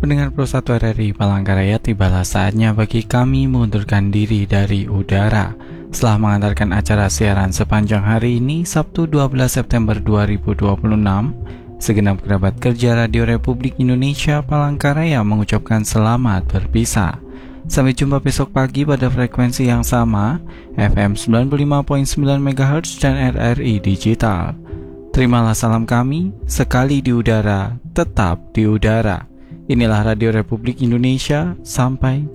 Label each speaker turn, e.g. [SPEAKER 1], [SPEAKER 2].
[SPEAKER 1] Pendengar Pro 1 RRI Palangkaraya, tibalah saatnya bagi kami mengundurkan diri dari udara. Setelah mengantarkan acara siaran sepanjang hari ini, Sabtu 12 September 2026, segenap kerabat kerja Radio Republik Indonesia Palangkaraya mengucapkan selamat berpisah. Sampai jumpa besok pagi pada frekuensi yang sama, FM 95.9 MHz dan RRI Digital. Terimalah salam kami, sekali di udara, tetap di udara. Inilah Radio Republik Indonesia, sampai jumpa.